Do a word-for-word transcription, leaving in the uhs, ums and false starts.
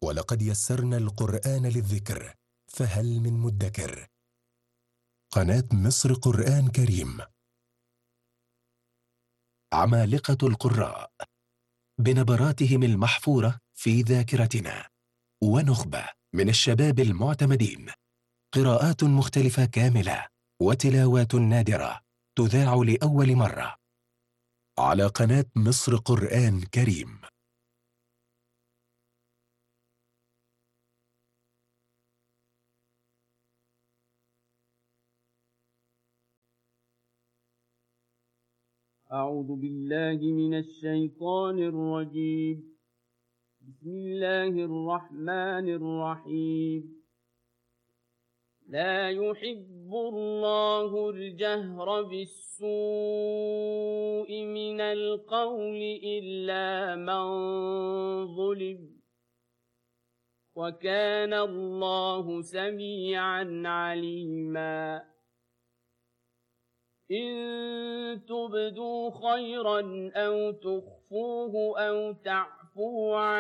ولقد يسرنا القرآن للذكر فهل من مدكر. قناة مصر قرآن كريم. عمالقة القراء بنبراتهم المحفورة في ذاكرتنا، ونخبة من الشباب المعتمدين، قراءات مختلفة كاملة وتلاوات نادرة تذاع لأول مرة على قناة مصر قرآن كريم. أعوذ بالله من الشيطان الرجيم. بسم الله الرحمن الرحيم. لا يحب الله الجهر بالسوء من القول إلا من ظلم، وكان الله سميعا عليما. إن تبدوا خيرا أو تخفوه أو تعفوا عن